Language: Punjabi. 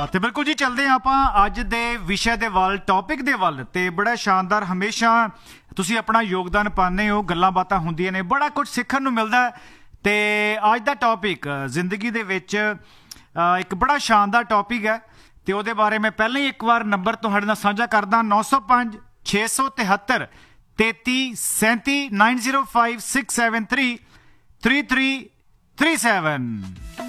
ਤੇ ਬਿਲਕੁਲ ਜੀ ਚੱਲਦੇ ਹਾਂ ਆਪਾਂ ਅੱਜ ਦੇ ਵਿਸ਼ੇ ਦੇ ਵੱਲ, ਟੌਪਿਕ ਦੇ ਵੱਲ। ਤੇ ਬੜਾ ਸ਼ਾਨਦਾਰ, ਹਮੇਸ਼ਾ ਤੁਸੀਂ ਆਪਣਾ ਯੋਗਦਾਨ ਪਾਉਂਦੇ ਹੋ, ਗੱਲਾਂ ਬਾਤਾਂ ਹੁੰਦੀਆਂ ਨੇ, ਬੜਾ ਕੁਝ ਸਿੱਖਣ ਨੂੰ ਮਿਲਦਾ। ਤੇ ਅੱਜ ਦਾ ਟੌਪਿਕ ਜ਼ਿੰਦਗੀ ਦੇ ਵਿੱਚ ਇੱਕ ਬੜਾ ਸ਼ਾਨਦਾਰ ਟੌਪਿਕ ਹੈ ਤੇ ਉਹਦੇ ਬਾਰੇ ਮੈਂ ਪਹਿਲਾਂ ਹੀ ਇੱਕ ਵਾਰ ਨੰਬਰ ਤੁਹਾਡੇ ਨਾਲ ਸਾਂਝਾ ਕਰਦਾ। 905 673 3337 905673 3337।